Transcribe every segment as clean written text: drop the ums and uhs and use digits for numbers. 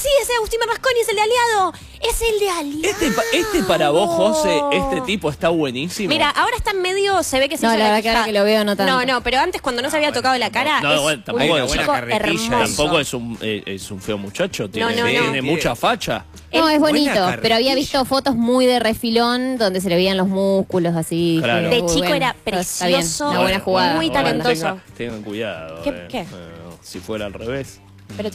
sí, ese Agustín Bernasconi es el de Aliado. Es el de Aliado. Este para vos, José, este tipo está buenísimo. Mira, ahora está en medio, se ve que se hizo la verdad que lo veo no tanto. No, pero antes cuando no se había tocado la cara, bueno, tampoco un chico hermoso. Tampoco es un feo muchacho, tiene, No. tiene mucha facha. No, es bonito, Buena pero había visto fotos muy de refilón donde se le veían los músculos así. Claro. De Uy, chico bueno, era está bien, precioso, una buena jugada. muy talentoso. Tengan cuidado. ¿Qué? Si fuera al revés. Pero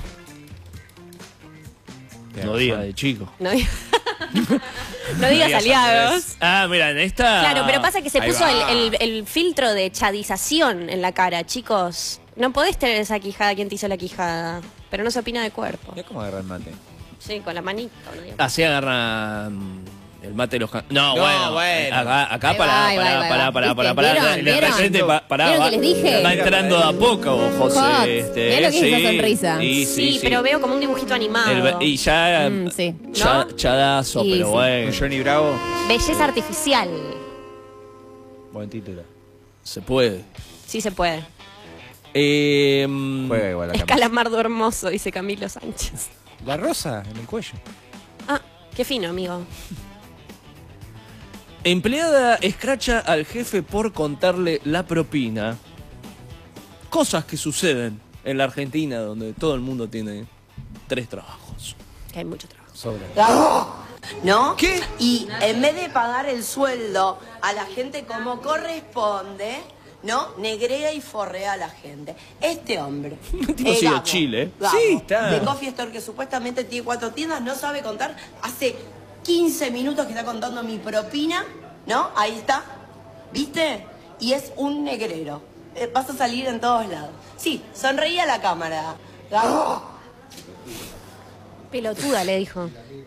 No diga de chico. no digas Aliados. Ah, mira, en esta... Claro, pero pasa que se Ahí puso va. el filtro de chadización en la cara, chicos. No podés tener esa quijada, ¿quién te hizo la quijada? Pero no se opina de cuerpo. ¿Ya cómo agarra el mate? Sí, con la manito. ¿no? Así agarra el mate de los... No, bueno. Acá Ahí va. pará. ¿Vieron? ¿Vieron que les dije? Va entrando de a poco, Fox, José. mirá lo que es esa sonrisa. Sí, pero veo como un dibujito animado. Y ya... Sí. Chadazo, Y pero sí. bueno. Johnny Bravo. Belleza artificial. Buen título. Se puede. Sí se puede. Juega igual la Es cámara. calamardo hermoso, dice Camilo Sánchez. La rosa en el cuello. Ah, qué fino, amigo. Empleada escracha al jefe por contarle la propina. Cosas que suceden en la Argentina, donde todo el mundo tiene 3 trabajos. Que hay mucho trabajo. Sobra. ¿No? ¿Qué? Y en vez de pagar el sueldo a la gente como corresponde, ¿no? Negrea y forrea a la gente. Este hombre, tipo sigue Gabo, Chile. Gabo, Sí, está. de Coffee Store, que supuestamente tiene 4 tiendas, no sabe contar. Hace 15 minutos que está contando mi propina, ¿no? Ahí está, ¿viste? Y es un negrero. Vas a salir en todos lados. Sí, sonreía a la cámara. Gabo. Pelotuda, le dijo.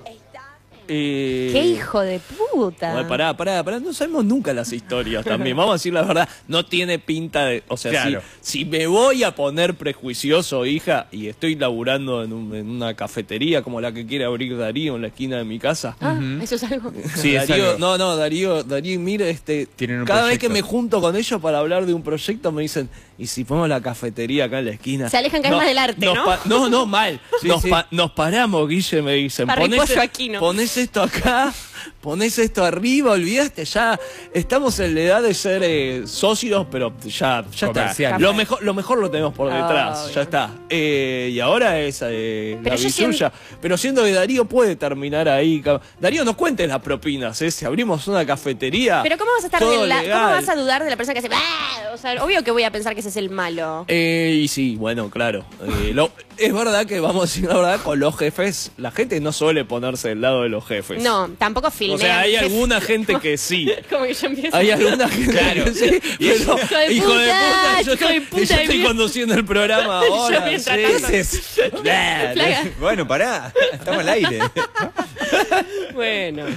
¿Qué ¡Qué hijo de puta! Bueno, pará, no sabemos nunca las historias también, vamos a decir la verdad, no tiene pinta de, o sea, Claro. si me voy a poner prejuicioso, hija, y estoy laburando en una cafetería como la que quiere abrir Darío en la esquina de mi casa. Ah, eso es algo. Sí, es Darío, algo. Darío, mira, Tienen un cada vez proyecto. que me junto con ellos para hablar de un proyecto me dicen, ¿y si ponemos la cafetería acá en la esquina? Se alejan cada vez más del arte, ¿no? No, mal. Sí, nos, sí. nos paramos, Guille, me dicen. Parripollo Aquino. Ponés esto acá, ponés esto arriba, olvidaste, ya estamos en la edad de ser socios, pero ya está. Comerciales. Lo mejor lo tenemos por detrás, Obvio. ya está. Y ahora es la yo bisulla. Pero siendo que Darío puede terminar ahí. Darío, no cuentes las propinas, ¿eh? Si abrimos una cafetería. Pero ¿cómo vas a estar todo ¿cómo legal. vas a dudar de la persona que hace "Ah"? O sea, obvio que voy a pensar que ese es el malo. Y sí, bueno, claro. Es verdad que vamos a decir la verdad, con los jefes, la gente no suele ponerse del lado de los jefes. No, tampoco filmean. O sea, hay jefe. alguna gente que sí. Como que yo empiezo. Hay alguna gente Claro. que sí. Pero, Hijo de puta, yo hijo de estoy, puta, yo estoy bien. conduciendo el programa ahora. Yo bien sí. tratando. ¿Qué es eso? Plaga. Bueno, pará. Estamos al aire. Bueno.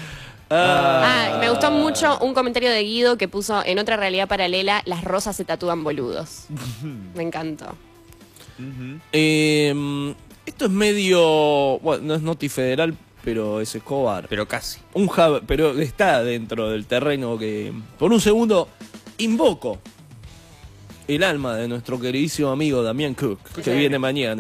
Me gustó mucho un comentario de Guido que puso en otra realidad paralela, las rosas se tatúan boludos. Me encantó. Esto es medio. Bueno, no es notifederal, pero es Escobar. Pero casi. Pero está dentro del terreno que. Por un segundo, invoco el alma de nuestro queridísimo amigo Damián Cook, que viene mañana.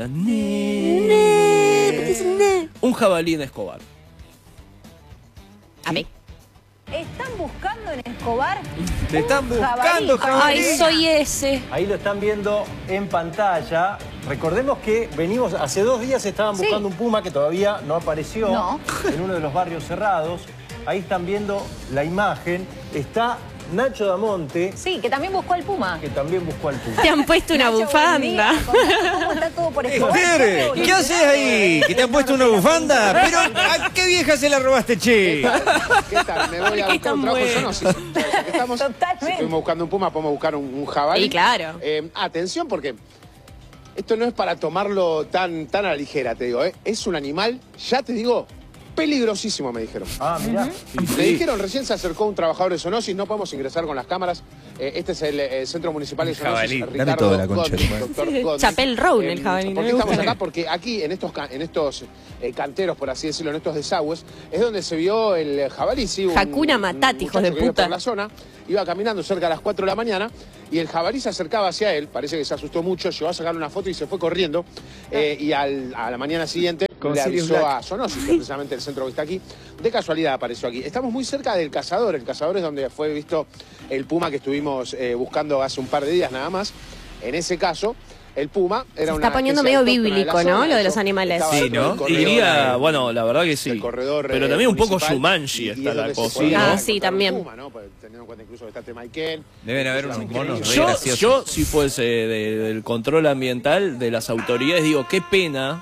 Un jabalí en Escobar. A ver. ¿Están buscando en Escobar? Te están buscando, jabalí. Ay, soy ese. Ahí lo están viendo en pantalla. Recordemos que venimos, hace 2 días estaban Sí. buscando un puma que todavía no apareció No. en uno de los barrios cerrados. Ahí están viendo la imagen. Está Nacho Damonte, Sí, que también buscó al Puma. que también buscó al puma. Te han puesto una Nacho, buen día. bufanda. ¿Cómo está todo por Escobar? Tere, ¿qué haces ahí? ¿Que te han puesto una bufanda? Pero, ¿a qué vieja se la robaste, che? ¿Qué tal? Me voy a ¿Por qué buscar un tan trabajo. Yo bueno? no sé si estamos. Totalmente. Si estuvimos buscando un puma, podemos buscar un jabalí. Y claro. Atención, porque esto no es para tomarlo tan a la ligera, te digo. Es un animal, ya te digo, peligrosísimo, me dijeron. Ah, mirá. Me dijeron, recién se acercó un trabajador de Zoonosis, no podemos ingresar con las cámaras. Este es el Centro Municipal de Zoonosis. Jabalí, dame toda la concha de tu madre. doctor Godwin. Chapel Roan, el jabalí. ¿Por no qué me estamos gusta. acá? Porque aquí, en estos canteros, por así decirlo, en estos desagües, es donde se vio el jabalí. Sí, Hakuna Matata, hijos de muchacho que vive puta. por la zona, iba caminando cerca a las 4 de la mañana y el jabalí se acercaba hacia él, parece que se asustó mucho, llegó a sacarle una foto y se fue corriendo. Y a la mañana siguiente Con le Sirius avisó Black. a Zoonosis, que precisamente el centro que está aquí. De casualidad apareció aquí. Estamos muy cerca del Cazador. El Cazador es donde fue visto el puma que estuvimos buscando hace un par de días nada más. En ese caso, el puma era Se una está poniendo especie medio autóctona de la bíblico, ¿no? zona. Lo de los Eso animales. estaba Sí, dentro del ¿no? corredor, Diría, bueno, la verdad que sí. el corredor, Pero también un poco municipal, Shumanji y está es la donde se cosa, podía ¿no? Ah, encontrar sí, un también. puma, ¿no? Pues, teniendo en cuenta incluso que está Temaiken. Deben haber unos monos re Yo, graciosos. si fuese del control ambiental de las autoridades, digo, qué pena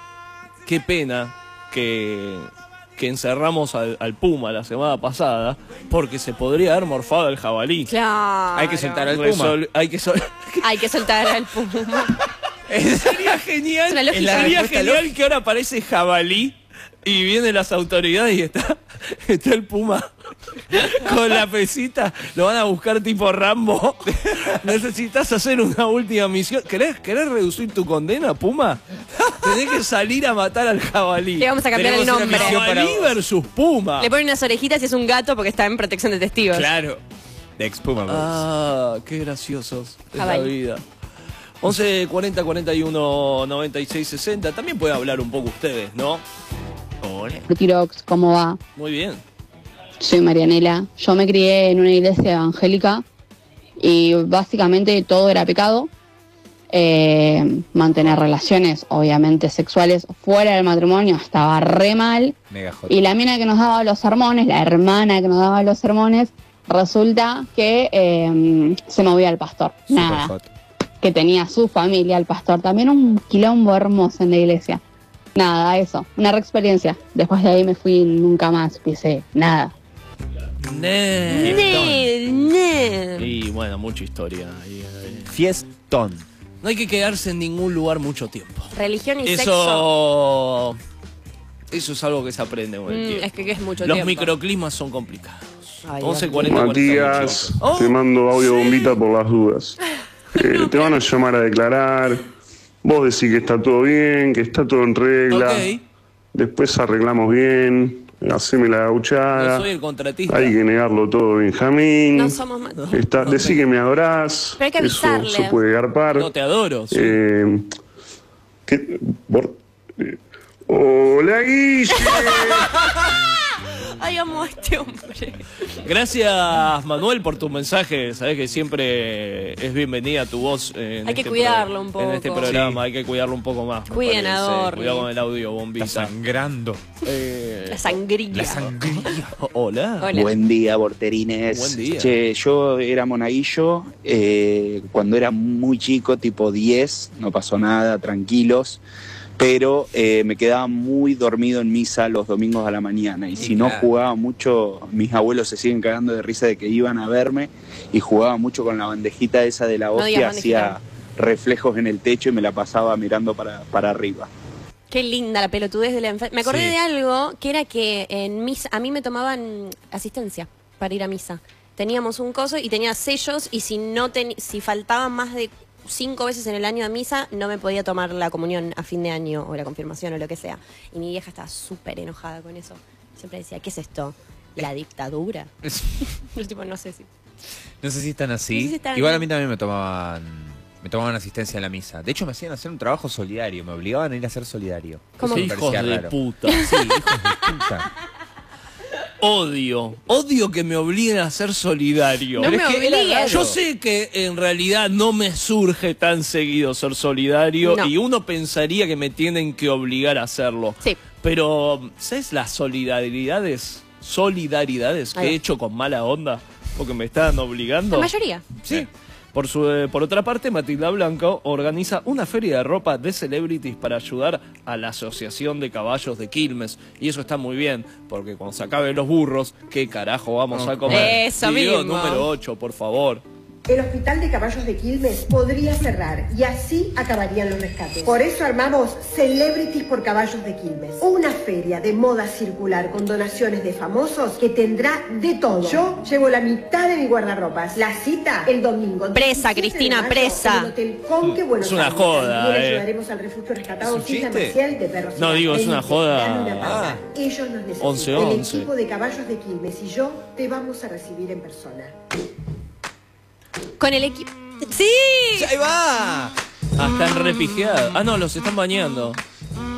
que encerramos al puma la semana pasada, porque se podría haber morfado el jabalí. Claro. Hay que soltar al puma. Hay que Hay que soltar al puma. Sería genial, Es una lógica. sería respuesta genial que ahora aparece jabalí y vienen las autoridades y está el puma con la pesita. Lo van a buscar tipo Rambo. Necesitas hacer una última misión. ¿Querés reducir tu condena, puma? Tenés que salir a matar al jabalí. Le vamos a cambiar el Tenemos una nombre. misión para Jabalí vos. versus puma. Le ponen unas orejitas y es un gato porque está en protección de testigos. Claro. De Expuma. Ah, qué graciosos es la Jabalí. vida. 11 40 41 96 60. También pueden hablar un poco ustedes, ¿no? Hola. Tirox, ¿cómo va? Muy bien. Soy Marianela. Yo me crié en una iglesia evangélica y básicamente todo era pecado. Mantener relaciones, obviamente sexuales, fuera del matrimonio estaba re mal. Mega hot. Y la mina que nos daba los sermones, la hermana que nos daba los sermones, resulta que se movía al pastor. Super Nada. hot. Que tenía su familia, el pastor. También un quilombo hermoso en la iglesia. Nada, eso. Una re experiencia. Después de ahí me fui y nunca más pisé nada. Y bueno, mucha historia. Fiestón. No hay que quedarse en ningún lugar mucho tiempo. Religión y sexo. Eso es algo que se aprende con el tiempo. Es que es mucho Los tiempo. microclimas son complicados. Ay, 11 Dios 40 Matías, 48. te mando audio bombita por las dudas. Te van a llamar a declarar. Vos decís que está todo bien, que está todo en regla. Ok. Después arreglamos bien. Haceme la No gauchada. soy el contratista. Hay que negarlo todo, Benjamín. No somos más. Decí que me adorás. Pero hay que Eso avisarle. se puede garpar. No te adoro. Sí. Hola, Guille. Ay, amo a este hombre. Gracias, Manuel, por tu mensaje. Sabés que siempre es bienvenida tu voz. En Hay que este cuidarlo un poco. En este programa Sí. hay que cuidarlo un poco más. me Cuiden a parece. Dorri. Cuidado con el audio, bombita. Está sangrando. La sangría. La sangría. Hola. Hola. Buen día, Borterines. Buen día. Che, yo era monaguillo cuando era muy chico, tipo 10, no pasó nada, tranquilos. Pero me quedaba muy dormido en misa los domingos a la mañana. Y si no Claro. jugaba mucho, mis abuelos se siguen cagando de risa de que iban a verme. Y jugaba mucho con la bandejita esa de la No hostia, digas hacía bandejita. reflejos en el techo y me la pasaba mirando para arriba. Qué linda la pelotudez de la Me acordé Sí. de algo que era que en misa, a mí me tomaban asistencia para ir a misa. Teníamos un coso y tenía sellos y si faltaban más de 5 veces en el año de misa, no me podía tomar la comunión a fin de año o la confirmación o lo que sea. Y mi vieja estaba súper enojada con eso. Siempre decía, ¿qué es esto? ¿La dictadura? Yo tipo, no sé si... No sé si están así. No sé si están Igual a así. mí también me tomaban asistencia en la misa. De hecho, me hacían hacer un trabajo solidario. Me obligaban a ir a ser solidario. ¿Cómo? Eso me Hijos parecía de raro. puta. Sí, hijos de puta. Odio que me obliguen a ser solidario. No Pero me es que era obligues. raro. Yo sé que en realidad no me surge tan seguido ser solidario No. y uno pensaría que me tienen que obligar a hacerlo. Sí. Pero, ¿sabes las solidaridades que Ahí va. he hecho con mala onda? Porque me están obligando. La mayoría. Sí. Por otra parte, Matilda Blanco organiza una feria de ropa de celebrities para ayudar a la Asociación de Caballos de Quilmes. Y eso está muy bien, porque cuando se acaben los burros, ¿qué carajo vamos a comer? Eso Video mismo. número 8, por favor. El Hospital de Caballos de Quilmes podría cerrar y así acabarían los rescates. Por eso armamos Celebrities por Caballos de Quilmes, una feria de moda circular con donaciones de famosos que tendrá de todo. Yo llevo la mitad de mi guardarropas. La cita el domingo. Presa, 17 de Cristina, mayo, presa. En el Hotel Conque, Buenos Es una Aires. joda, También eh. ayudaremos al refugio rescatado ¿Es un Silla chiste? Marcial de Perros. No, digo, es una joda. Dame una pata. Ah. Ellos nos necesitan. 11-11. El equipo de Caballos de Quilmes y yo te vamos a recibir en persona. Con el equipo... ¡Sí! ¡Ahí va! Ah, están repijeados. Ah, no, los están bañando.